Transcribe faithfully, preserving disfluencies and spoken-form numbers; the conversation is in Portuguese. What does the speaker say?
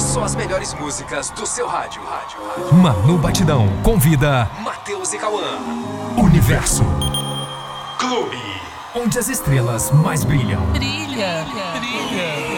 Só as melhores músicas do seu rádio. rádio, rádio. Manu Batidão convida Matheus e Cauã. Universo Clube. Onde as estrelas mais brilham. Brilha, brilha.